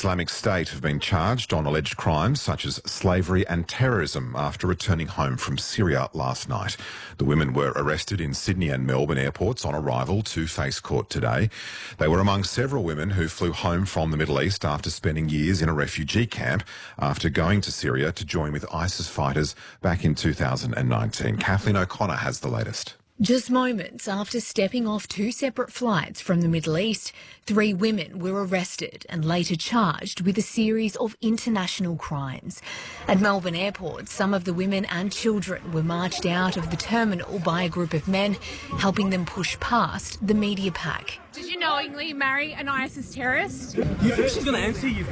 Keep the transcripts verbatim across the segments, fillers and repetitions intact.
Islamic State have been charged on alleged crimes such as slavery and terrorism after returning home from Syria last night. The women were arrested in Sydney and Melbourne airports on arrival to face court today. They were among several women who flew home from the Middle East after spending years in a refugee camp after going to Syria to join with ISIS fighters back in two thousand nineteen. Kathleen O'Connor has the latest. Just moments after stepping off two separate flights from the Middle East, three women were arrested and later charged with a series of international crimes. At Melbourne Airport, some of the women and children were marched out of the terminal by a group of men, helping them push past the media pack. Did you knowingly marry an ISIS terrorist? You think she's going to answer you?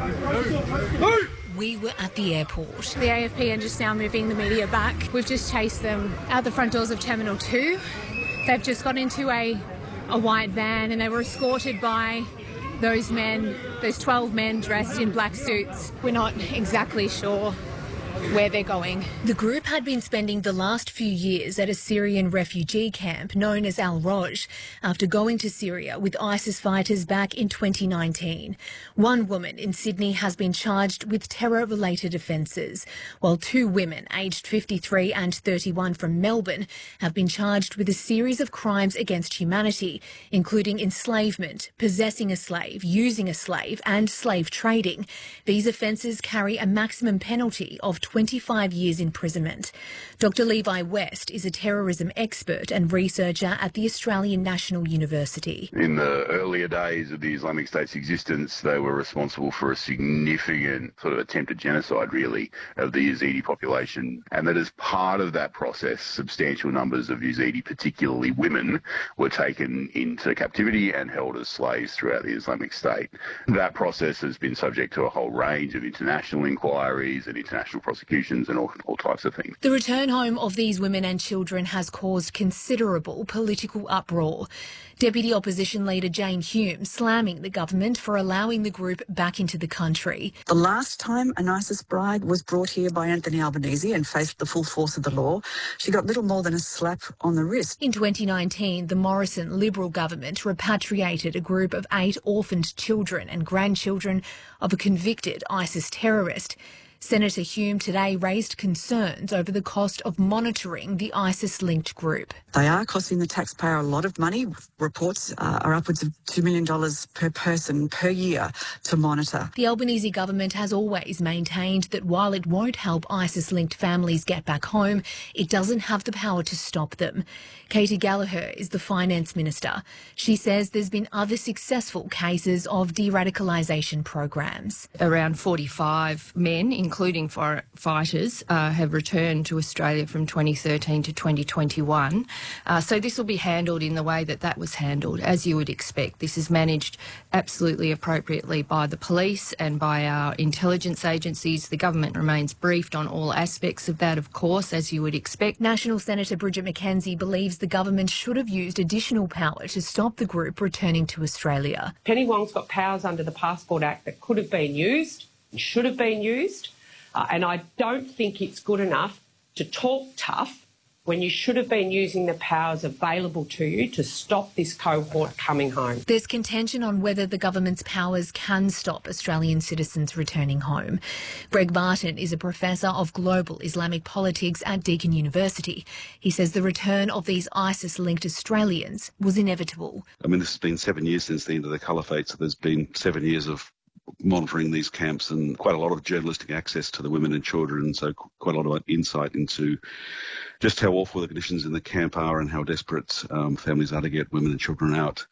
No. We were at the airport. The A F P are just now moving the media back. We've just chased them out the front doors of Terminal two. They've just got into a, a white van and they were escorted by those men, those twelve men dressed in black suits. We're not exactly sure where they're going. The group had been spending the last few years at a Syrian refugee camp known as Al-Roj after going to Syria with ISIS fighters back in twenty nineteen. One woman in Sydney has been charged with terror-related offences, while two women aged fifty-three and thirty-one from Melbourne have been charged with a series of crimes against humanity, including enslavement, possessing a slave, using a slave and slave trading. These offences carry a maximum penalty of twenty-five years imprisonment. Doctor Levi West is a terrorism expert and researcher at the Australian National University. In the earlier days of the Islamic State's existence, they were responsible for a significant sort of attempted genocide, really, of the Yazidi population. And that as part of that process, substantial numbers of Yazidi, particularly women, were taken into captivity and held as slaves throughout the Islamic State. That process has been subject to a whole range of international inquiries and international prosecutions and all, all types of things. The return home of these women and children has caused considerable political uproar. Deputy Opposition Leader Jane Hume slamming the government for allowing the group back into the country. The last time an ISIS bride was brought here by Anthony Albanese and faced the full force of the law, she got little more than a slap on the wrist. In twenty nineteen, the Morrison Liberal government repatriated a group of eight orphaned children and grandchildren of a convicted ISIS terrorist. Senator Hume today raised concerns over the cost of monitoring the ISIS-linked group. They are costing the taxpayer a lot of money. Reports uh, are upwards of two million dollars per person per year to monitor. The Albanese government has always maintained that while it won't help ISIS-linked families get back home, it doesn't have the power to stop them. Katie Gallagher is the Finance Minister. She says there's been other successful cases of de-radicalisation programs. Around forty-five men, including for fighters, uh, have returned to Australia from twenty thirteen to twenty twenty-one. Uh, so this will be handled in the way that that was handled, as you would expect. This is managed absolutely appropriately by the police and by our intelligence agencies. The government remains briefed on all aspects of that, of course, as you would expect. National Senator Bridget McKenzie believes the government should have used additional power to stop the group returning to Australia. Penny Wong's got powers under the Passport Act that could have been used, should have been used. Uh, and I don't think it's good enough to talk tough when you should have been using the powers available to you to stop this cohort coming home. There's contention on whether the government's powers can stop Australian citizens returning home. Greg Barton is a professor of global Islamic politics at Deakin University. He says the return of these ISIS-linked Australians was inevitable. I mean, this has been seven years since the end of the caliphate, so there's been seven years of monitoring these camps and quite a lot of journalistic access to the women and children, so quite a lot of insight into just how awful the conditions in the camp are and how desperate um, families are to get women and children out.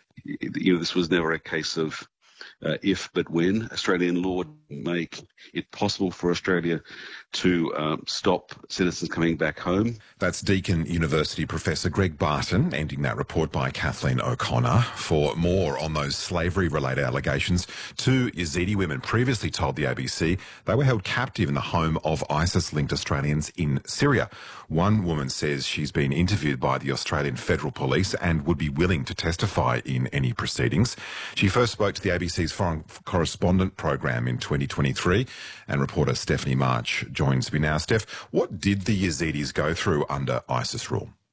You know, this was never a case of uh, if but when. Australian law make it possible for Australia to um, stop citizens coming back home. That's Deakin University Professor Greg Barton, ending that report by Kathleen O'Connor. For more on those slavery-related allegations, two Yazidi women previously told the A B C they were held captive in the home of ISIS-linked Australians in Syria. One woman says she's been interviewed by the Australian Federal Police and would be willing to testify in any proceedings. She first spoke to the A B C's Foreign Correspondent program in twenty twenty-three, and reporter Stephanie March joins me now. Steph, what did the Yazidis go through under ISIS rule?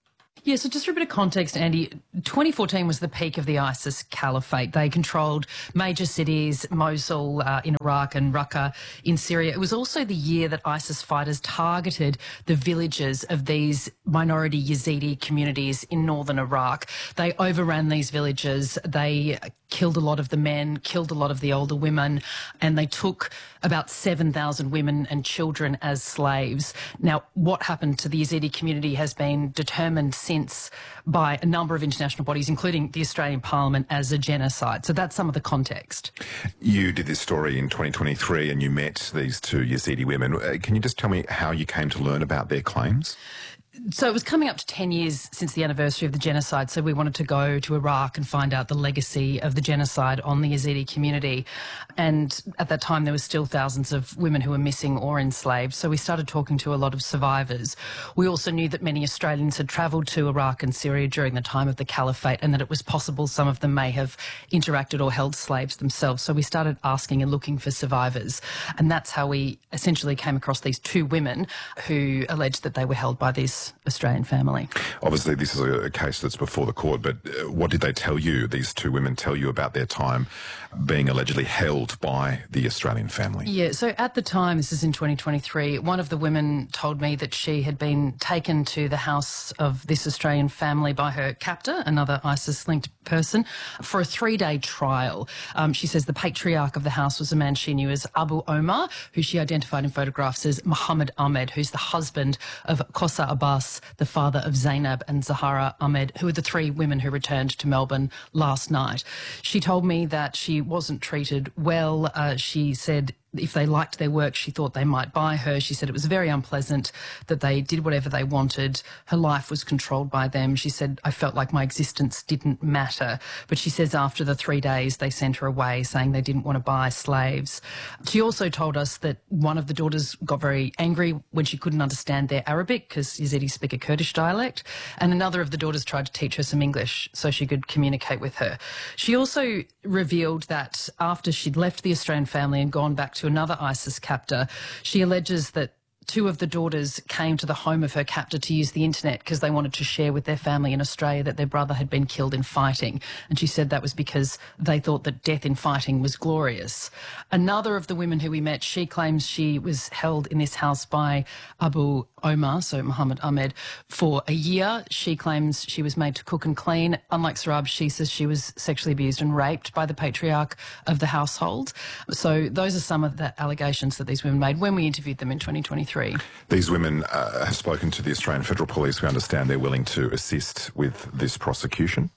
Yeah, so just for a bit of context, Andy, twenty fourteen was the peak of the ISIS caliphate. They controlled major cities, Mosul uh, in Iraq and Raqqa in Syria. It was also the year that ISIS fighters targeted the villages of these minority Yazidi communities in northern Iraq. They overran these villages. They killed a lot of the men, killed a lot of the older women, and they took about seven thousand women and children as slaves. Now, what happened to the Yazidi community has been determined since by a number of international bodies, including the Australian Parliament, as a genocide. So that's some of the context. You did this story in twenty twenty-three and you met these two Yazidi women. Uh, Can you just tell me how you came to learn about their claims? So it was coming up to ten years since the anniversary of the genocide, so we wanted to go to Iraq and find out the legacy of the genocide on the Yazidi community. And at that time, there were still thousands of women who were missing or enslaved, so we started talking to a lot of survivors. We also knew that many Australians had travelled to Iraq and Syria during the time of the caliphate, and that it was possible some of them may have interacted or held slaves themselves. So we started asking and looking for survivors, and that's how we essentially came across these two women who alleged that they were held by this Australian family. Obviously, this is a case that's before the court, but what did they tell you, these two women tell you about their time being allegedly held by the Australian family? Yeah, so at the time, this is in twenty twenty-three, one of the women told me that she had been taken to the house of this Australian family by her captor, another ISIS-linked person, for a three-day trial. Um, she says the patriarch of the house was a man she knew as Abu Omar, who she identified in photographs as Muhammad Ahmed, who's the husband of Kosa Abbas, the father of Zainab and Zahara Ahmed, who are the three women who returned to Melbourne last night. She told me that she wasn't treated well. Uh, she said if they liked their work, she thought they might buy her. She said it was very unpleasant, that they did whatever they wanted. Her life was controlled by them. She said, I felt like my existence didn't matter. But she says after the three days, they sent her away, saying they didn't want to buy slaves. She also told us that one of the daughters got very angry when she couldn't understand their Arabic, because Yazidis speak a Kurdish dialect, and another of the daughters tried to teach her some English so she could communicate with her. She also revealed that after she'd left the Australian family and gone back to another ISIS captor, she alleges that two of the daughters came to the home of her captor to use the internet because they wanted to share with their family in Australia that their brother had been killed in fighting. And she said that was because they thought that death in fighting was glorious. Another of the women who we met, she claims she was held in this house by Abu Omar, so Muhammad Ahmed, for a year. She claims she was made to cook and clean. Unlike Sarab, she says she was sexually abused and raped by the patriarch of the household. So those are some of the allegations that these women made when we interviewed them in twenty twenty-three. These women uh, have spoken to the Australian Federal Police. We understand they're willing to assist with this prosecution.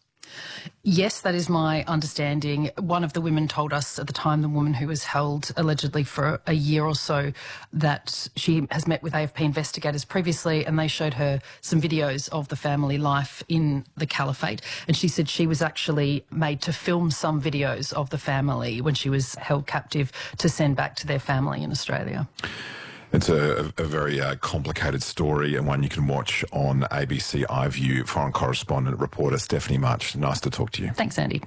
Yes, that is my understanding. One of the women told us at the time, the woman who was held allegedly for a year or so, that she has met with A F P investigators previously and they showed her some videos of the family life in the caliphate. And she said she was actually made to film some videos of the family when she was held captive to send back to their family in Australia. It's a, a very uh, complicated story and one you can watch on A B C iView. Foreign correspondent reporter Stephanie March, nice to talk to you. Thanks, Andy.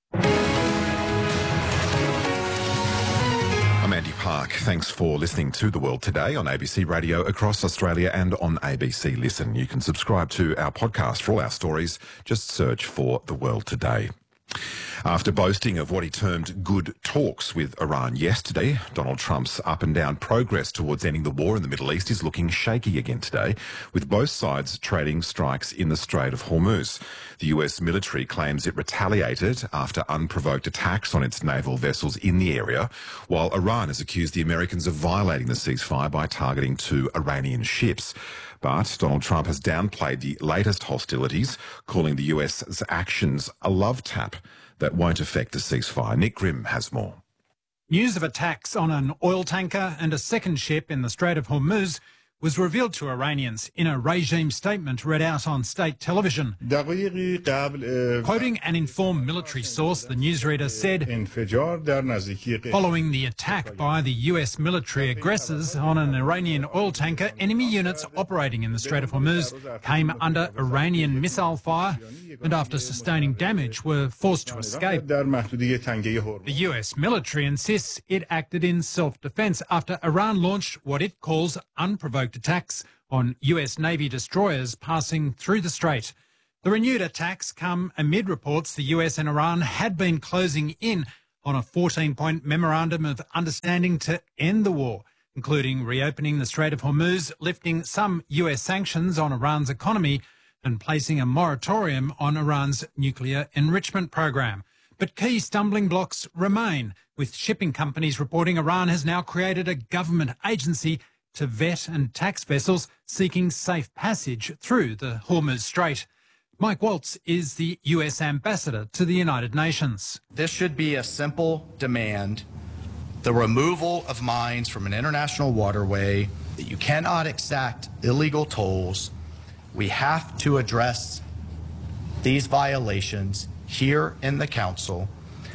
I'm Andy Park. Thanks for listening to The World Today on A B C Radio across Australia and on A B C Listen. You can subscribe to our podcast for all our stories. Just search for The World Today. After boasting of what he termed good talks with Iran yesterday, Donald Trump's up-and-down progress towards ending the war in the Middle East is looking shaky again today, with both sides trading strikes in the Strait of Hormuz. The U S military claims it retaliated after unprovoked attacks on its naval vessels in the area, while Iran has accused the Americans of violating the ceasefire by targeting two Iranian ships. But Donald Trump has downplayed the latest hostilities, calling the U S's actions a love tap that won't affect the ceasefire. Nick Grimm has more. News of attacks on an oil tanker and a second ship in the Strait of Hormuz was revealed to Iranians in a regime statement read out on state television. Quoting an informed military source, the newsreader said, following the attack by the U S military aggressors on an Iranian oil tanker, enemy units operating in the Strait of Hormuz came under Iranian missile fire and after sustaining damage were forced to escape. The U S military insists it acted in self-defense after Iran launched what it calls unprovoked attacks on U S Navy destroyers passing through the strait. The renewed attacks come amid reports the U S and Iran had been closing in on a fourteen-point memorandum of understanding to end the war, including reopening the Strait of Hormuz, lifting some U S sanctions on Iran's economy and placing a moratorium on Iran's nuclear enrichment program. But key stumbling blocks remain, with shipping companies reporting Iran has now created a government agency to vet and tax vessels seeking safe passage through the Hormuz Strait. Mike Waltz is the U S ambassador to the United Nations. This should be a simple demand: the removal of mines from an international waterway, that you cannot exact illegal tolls. We have to address these violations here in the Council,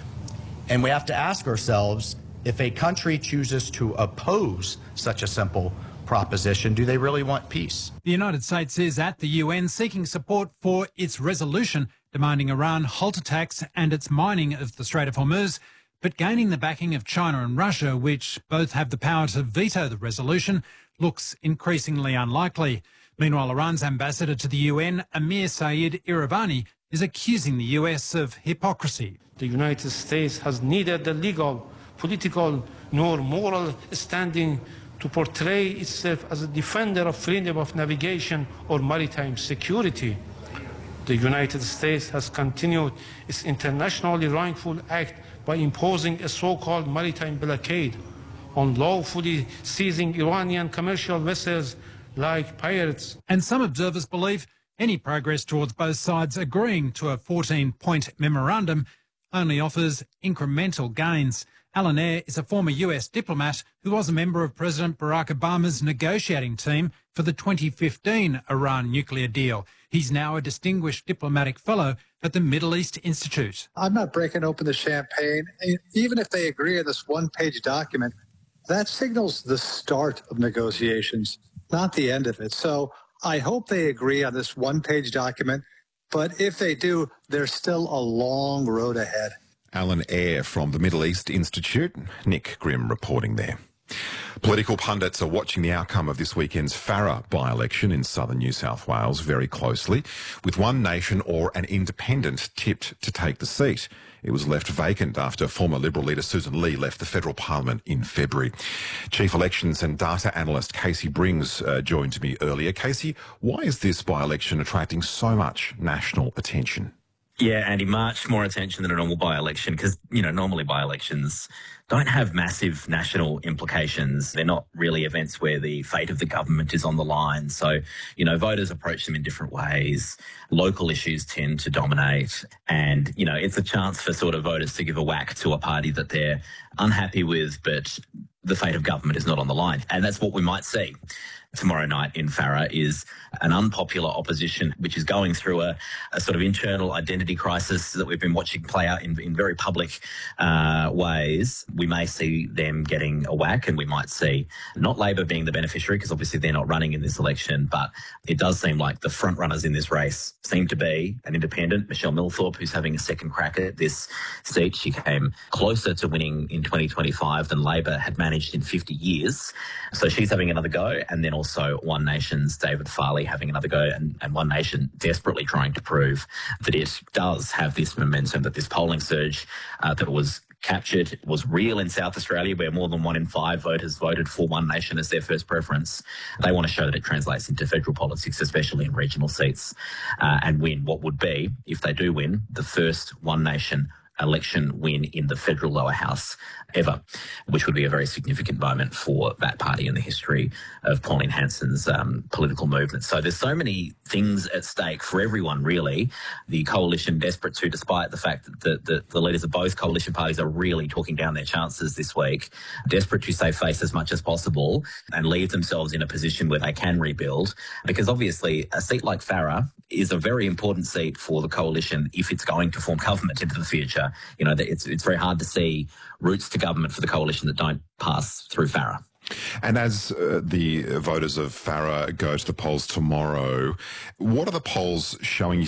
and we have to ask ourselves, if a country chooses to oppose such a simple proposition, do they really want peace? The United States is at the U N seeking support for its resolution demanding Iran halt attacks and its mining of the Strait of Hormuz, but gaining the backing of China and Russia, which both have the power to veto the resolution, looks increasingly unlikely. Meanwhile, Iran's ambassador to the U N, Amir Saeed Iravani, is accusing the U S of hypocrisy. The United States has neither the legal, political, nor moral standing to portray itself as a defender of freedom of navigation or maritime security. The United States has continued its internationally wrongful act by imposing a so-called maritime blockade on lawfully seizing Iranian commercial vessels like pirates. And some observers believe any progress towards both sides agreeing to a fourteen-point memorandum only offers incremental gains. Alan Eyre is a former U S diplomat who was a member of President Barack Obama's negotiating team for the twenty fifteen Iran nuclear deal. He's now a distinguished diplomatic fellow at the Middle East Institute. I'm not breaking open the champagne. Even if they agree on this one-page document, that signals the start of negotiations, not the end of it. So I hope they agree on this one-page document, but if they do, there's still a long road ahead. Alan Eyre from the Middle East Institute. Nick Grimm reporting there. Political pundits are watching the outcome of this weekend's Farrer by-election in southern New South Wales very closely, with One Nation or an independent tipped to take the seat. It was left vacant after former Liberal leader Susan Lee left the federal parliament in February. Chief Elections and Data Analyst Casey Brings uh, joined me earlier. Casey, why is this by-election attracting so much national attention? Yeah, Andy, much more attention than a normal by-election because, you know, normally by-elections don't have massive national implications. They're not really events where the fate of the government is on the line. So, you know, voters approach them in different ways. Local issues tend to dominate. And, you know, it's a chance for sort of voters to give a whack to a party that they're unhappy with, but the fate of government is not on the line. And that's what we might see tomorrow night in Farrer, is an unpopular opposition which is going through a, a sort of internal identity crisis that we've been watching play out in, in very public uh, ways. We may see them getting a whack, and we might see not Labor being the beneficiary because obviously they're not running in this election, but it does seem like the front runners in this race seem to be an independent, Michelle Millthorpe, who's having a second crack at this seat. She came closer to winning in twenty twenty-five than Labor had managed in fifty years. So she's having another go, and then also One Nation's David Farley having another go, and, and One Nation desperately trying to prove that it does have this momentum, that this polling surge uh, that was captured was real in South Australia, where more than one in five voters voted for One Nation as their first preference. They want to show that it translates into federal politics, especially in regional seats, uh, and win what would be, if they do win, the first One Nation election win in the federal lower house ever, which would be a very significant moment for that party in the history of Pauline Hanson's um, political movement. So there's so many things at stake for everyone, really. The coalition desperate to, despite the fact that the, the, the leaders of both coalition parties are really talking down their chances this week, desperate to save face as much as possible and leave themselves in a position where they can rebuild, because obviously a seat like Farrer is a very important seat for the coalition if it's going to form government into the future. You know, it's it's very hard to see routes to government for the coalition that don't pass through Farrer. And as uh, the voters of Farrer go to the polls tomorrow, what are the polls showing you